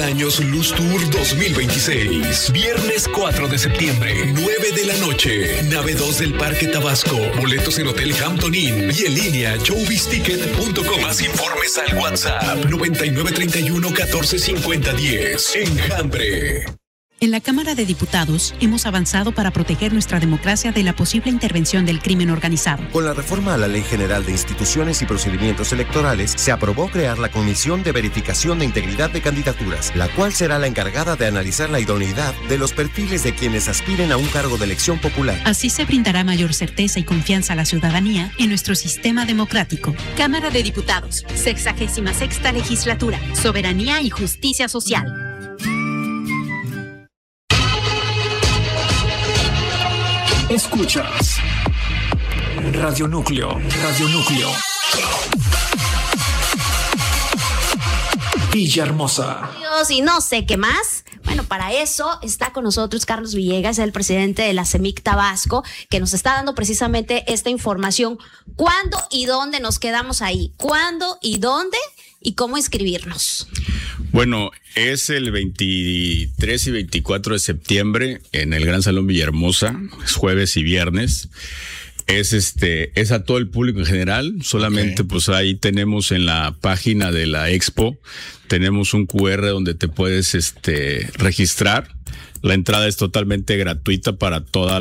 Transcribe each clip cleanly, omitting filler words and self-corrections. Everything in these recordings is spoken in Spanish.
30 años Luz Tour 2026. Viernes 4 de septiembre, 9 de la noche. Nave 2 del Parque Tabasco. Boletos en Hotel Hampton Inn y en línea showbizticket.com. Más informes al WhatsApp 9931 14 50 10. Enjambre. En la Cámara de Diputados hemos avanzado para proteger nuestra democracia de la posible intervención del crimen organizado. Con la reforma a la Ley General de Instituciones y Procedimientos Electorales, se aprobó crear la Comisión de Verificación de Integridad de Candidaturas, la cual será la encargada de analizar la idoneidad de los perfiles de quienes aspiren a un cargo de elección popular. Así se brindará mayor certeza y confianza a la ciudadanía en nuestro sistema democrático. Cámara de Diputados, 66ª Legislatura, Soberanía y Justicia Social. Escuchas Radio Núcleo, Villahermosa. Y no sé qué más. Bueno, para eso está con nosotros Carlos Villegas, el presidente de la CEMIC Tabasco, que nos está dando precisamente esta información. ¿Cuándo y dónde nos quedamos ahí? ¿Cuándo y dónde? ¿Y cómo inscribirnos? Bueno, es el 23 y 24 de septiembre en el Gran Salón Villahermosa, es jueves y viernes. Es a todo el público en general, solamente pues ahí tenemos en la página de la expo, tenemos un QR donde te puedes registrar. La entrada es totalmente gratuita para toda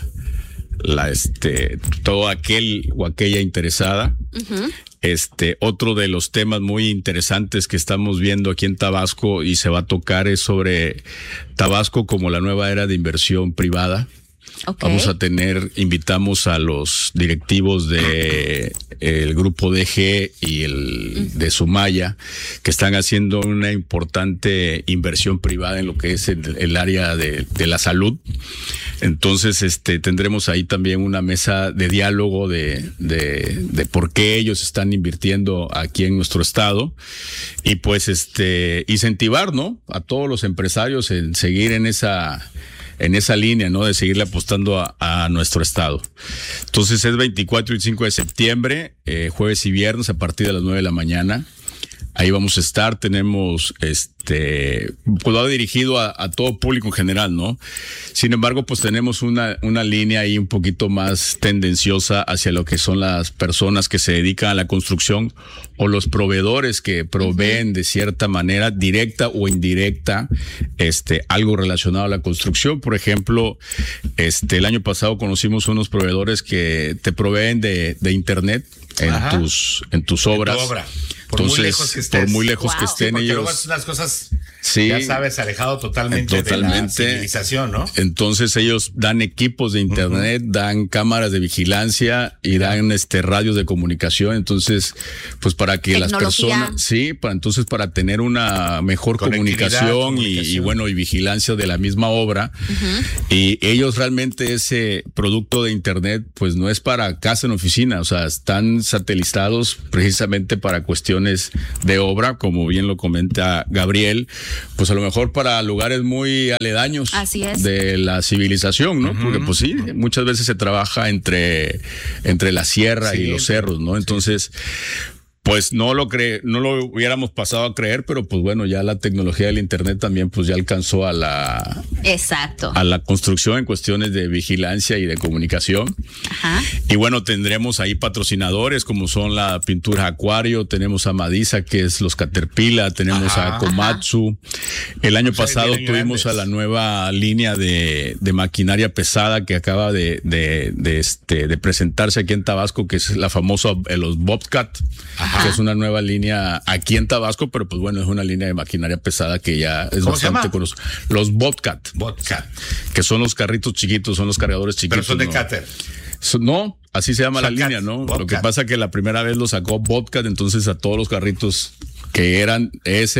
todo aquel o aquella interesada. Uh-huh. Otro de los temas muy interesantes que estamos viendo aquí en Tabasco y se va a tocar es sobre Tabasco como la nueva era de inversión privada. Okay. Vamos a invitamos a los directivos de el grupo DG y de Sumaya, que están haciendo una importante inversión privada en lo que es el área de la salud. Entonces, tendremos ahí también una mesa de diálogo de por qué ellos están invirtiendo aquí en nuestro estado y pues incentivar, ¿no?, a todos los empresarios en seguir en esa línea, ¿no?, de seguirle apostando a nuestro estado. Entonces es 24 y 5 de septiembre, jueves y viernes a partir de las 9 de la mañana. Ahí vamos a estar, tenemos pues va dirigido a todo público en general, ¿no? Sin embargo, pues tenemos una línea ahí un poquito más tendenciosa hacia lo que son las personas que se dedican a la construcción o los proveedores que proveen de cierta manera, directa o indirecta, algo relacionado a la construcción. Por ejemplo, el año pasado conocimos unos proveedores que te proveen de internet en tus obras. Por muy lejos que estén. Ellos. Luego son las cosas, ya sabes, alejado totalmente de la civilización, ¿no? Entonces ellos dan equipos de internet, dan cámaras de vigilancia y dan radios de comunicación. Entonces, pues para que las personas, para tener una mejor comunicación y vigilancia de la misma obra. Y ellos realmente ese producto de internet, pues no es para casa en oficina, o sea, están satelizados precisamente para cuestiones de obra, como bien lo comenta Gabriel, pues a lo mejor para lugares muy aledaños de la civilización, ¿no? Porque pues sí, muchas veces se trabaja entre la sierra y los cerros, ¿no? Entonces, pues no lo hubiéramos pasado a creer, pero pues bueno, ya la tecnología del internet también pues ya alcanzó a la construcción en cuestiones de vigilancia y de comunicación. Ajá. Y bueno, tendremos ahí patrocinadores como son la Pintura Acuario, tenemos a Madisa, que es los Caterpillar, tenemos a Komatsu. El año pasado tuvimos a la nueva línea de maquinaria pesada que acaba de presentarse aquí en Tabasco, que es la famosa los Bobcat. Ajá. Que es una nueva línea aquí en Tabasco, pero pues bueno, es una línea de maquinaria pesada que ya es bastante conocida. Los Bobcat. Que son los carritos chiquitos, son los cargadores chiquitos. Pero son de Cater. No, así se llama la línea, ¿no? Bobcat. Lo que pasa que la primera vez lo sacó Bobcat, entonces a todos los carritos que eran esa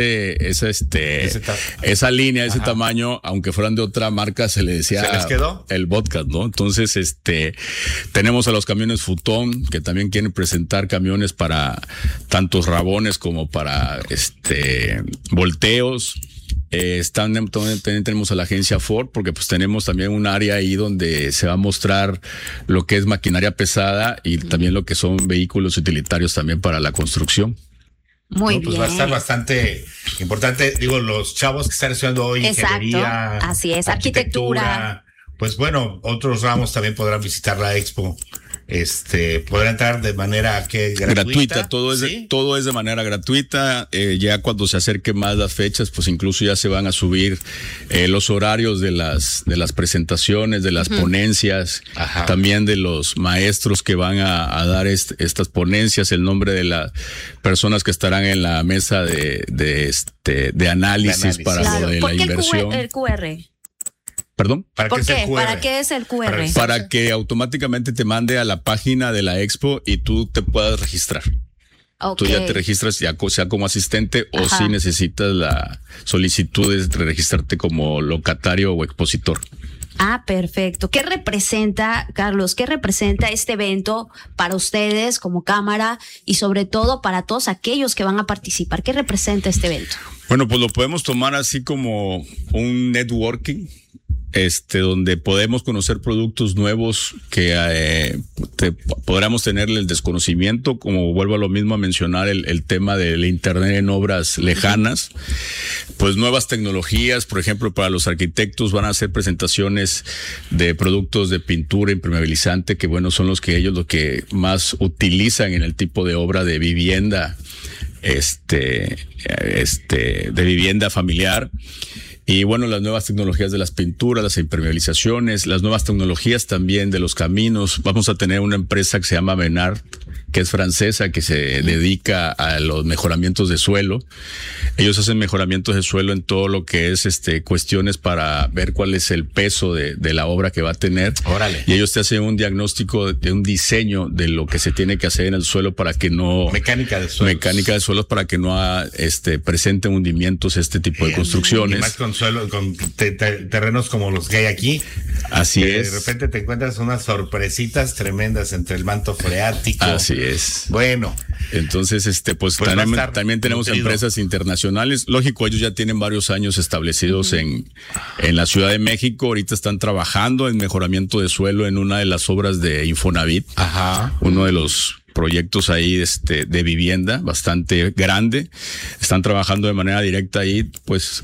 línea, ese tamaño, aunque fueran de otra marca, se le decía ¿se les quedó? El Bobcat, ¿no? Entonces, tenemos a los camiones Futón, que también quieren presentar camiones para tantos rabones como para volteos. También tenemos a la agencia Ford, porque pues tenemos también un área ahí donde se va a mostrar lo que es maquinaria pesada y también lo que son vehículos utilitarios también para la construcción. Muy pues bien. Va a estar bastante importante. Digo, los chavos que están estudiando hoy ingeniería, así es, arquitectura. Pues bueno, otros ramos también podrán visitar la expo. Podrán entrar de manera gratuita. Todo es de manera gratuita. Ya cuando se acerquen más las fechas, pues incluso ya se van a subir los horarios de las presentaciones, de las ponencias, también de los maestros que van a dar estas ponencias, el nombre de las personas que estarán en la mesa de análisis para lo de la inversión. El QR. ¿Perdón? ¿Por qué? ¿Para qué es el QR? Para que automáticamente te mande a la página de la expo y tú te puedas registrar. Tú ya te registras, ya sea como asistente o si necesitas la solicitud de registrarte como locatario o expositor. Ah, perfecto. ¿Qué representa, Carlos? ¿Qué representa este evento para ustedes como cámara y sobre todo para todos aquellos que van a participar? ¿Qué representa este evento? Bueno, pues lo podemos tomar así como un networking. Donde podemos conocer productos nuevos que podríamos tenerle el desconocimiento, como vuelvo a lo mismo a mencionar el tema del internet en obras lejanas, pues nuevas tecnologías, por ejemplo, para los arquitectos van a hacer presentaciones de productos de pintura impermeabilizante, que bueno, son los que ellos lo que más utilizan en el tipo de obra de vivienda, de vivienda familiar. Y bueno, las nuevas tecnologías de las pinturas, las impermeabilizaciones, las nuevas tecnologías también de los caminos. Vamos a tener una empresa que se llama Menard, que es francesa, que se dedica a los mejoramientos de suelo. Ellos hacen mejoramientos de suelo en todo lo que es cuestiones para ver cuál es el peso de la obra que va a tener. Órale. Y ellos te hacen un diagnóstico de un diseño de lo que se tiene que hacer en el suelo para que no... Mecánica de suelos. Mecánica de suelos para que no presenten hundimientos este tipo de construcciones. Y más con suelo, con terrenos como los que hay aquí. Así es. De repente te encuentras unas sorpresitas tremendas entre el manto freático. Así es. Bueno. Entonces, pues también tenemos empresas internacionales. Lógico, ellos ya tienen varios años establecidos en la Ciudad de México. Ahorita están trabajando en mejoramiento de suelo en una de las obras de Infonavit. Uno de los proyectos ahí de vivienda bastante grande. Están trabajando de manera directa ahí, pues,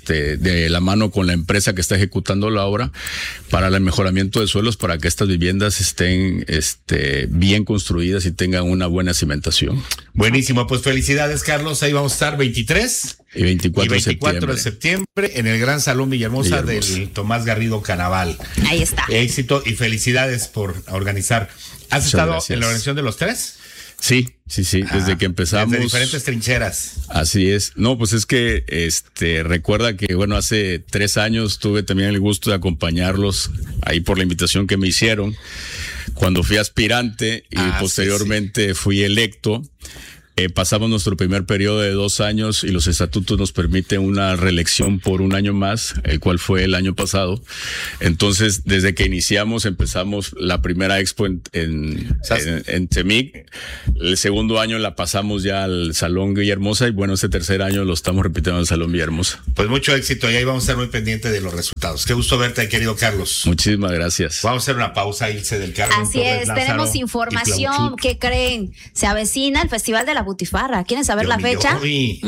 de la mano con la empresa que está ejecutando la obra para el mejoramiento de suelos, para que estas viviendas estén, bien construidas y tengan una buena cimentación. Buenísimo, pues felicidades, Carlos. Ahí vamos a estar 23 y 24 de septiembre en el Gran Salón Villahermosa del Tomás Garrido Canaval. Ahí está. Éxito y felicidades por organizar. ¿Has estado en la organización de los tres? Sí. Desde que empezamos. Desde diferentes trincheras. Así es. No, pues es que, recuerda que, bueno, hace 3 años tuve también el gusto de acompañarlos ahí por la invitación que me hicieron cuando fui aspirante y posteriormente fui electo. Pasamos nuestro primer periodo de 2 años y los estatutos nos permiten una reelección por 1 año más, el cual fue el año pasado. Entonces, desde que empezamos la primera expo en Temic. El segundo año la pasamos ya al Salón Villahermosa y bueno, este tercer año lo estamos repitiendo en el Salón Villahermosa. Pues mucho éxito y ahí vamos a estar muy pendientes de los resultados. Qué gusto verte, querido Carlos. Muchísimas gracias. Vamos a hacer una pausa, Ilse del Carmen. Así es, tenemos información. ¿Qué creen? Se avecina el Festival de la Butifarra. ¿Quieren saber la fecha?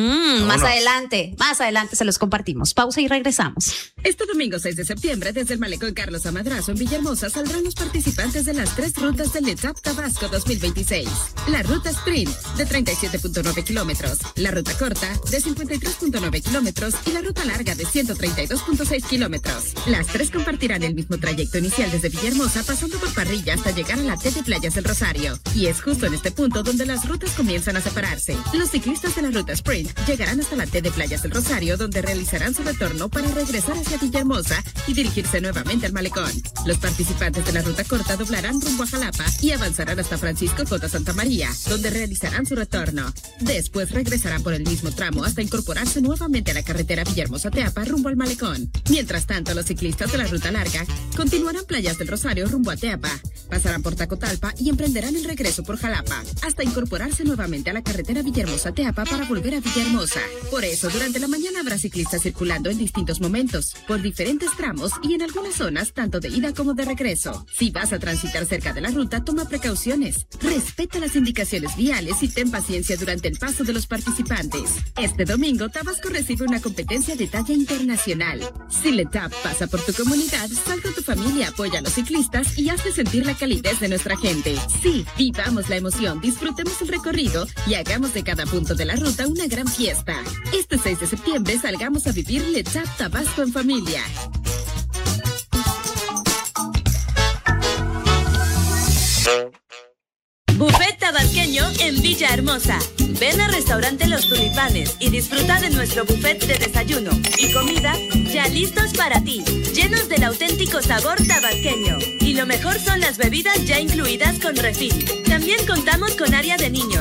Más adelante se los compartimos. Pausa y regresamos. Este domingo 6 de septiembre, desde el Malecón Carlos Amadrazo en Villahermosa, saldrán los participantes de las 3 rutas del ETAP Tabasco 2026. La ruta Sprint, de 37.9 kilómetros, la ruta corta, de 53.9 kilómetros y la ruta larga, de 132.6 kilómetros. Las 3 compartirán el mismo trayecto inicial desde Villahermosa, pasando por Parrilla hasta llegar a la T de Playas del Rosario. Y es justo en este punto donde las rutas comienzan a separarse. Los ciclistas de la ruta Sprint llegarán hasta la T de Playas del Rosario, donde realizarán su retorno para regresar hacia Villahermosa y dirigirse nuevamente al Malecón. Los participantes de la ruta corta doblarán rumbo a Jalapa y avanzarán hasta Francisco Cota Santa María, donde realizarán su retorno. Después regresarán por el mismo tramo hasta incorporarse nuevamente a la carretera Villahermosa-Teapa rumbo al Malecón. Mientras tanto, tanto, los ciclistas de la ruta larga continuarán Playas del Rosario rumbo a Teapa, pasarán por Tacotalpa y emprenderán el regreso por Jalapa, hasta incorporarse nuevamente a la carretera Villahermosa-Teapa para volver a Villahermosa. Por eso, durante la mañana habrá ciclistas circulando en distintos momentos, por diferentes tramos y en algunas zonas, tanto de ida como de regreso. Si vas a transitar cerca de la ruta, toma precauciones, respeta las indicaciones viales y ten paciencia durante el paso de los participantes. Este domingo, Tabasco recibe una competencia de talla internacional. Si Letap pasa por tu comunidad, sal con tu familia, apoya a los ciclistas y hazte sentir la calidez de nuestra gente. Sí, vivamos la emoción, disfrutemos el recorrido y hagamos de cada punto de la ruta una gran fiesta. Este 6 de septiembre salgamos a vivir Letap Tabasco en familia. Buffet tabasqueño en Villahermosa. Ven al restaurante Los Tulipanes y disfruta de nuestro buffet de desayuno y comida ya listos para ti, llenos del auténtico sabor tabasqueño. Y lo mejor son las bebidas ya incluidas con refil. También contamos con área de niños.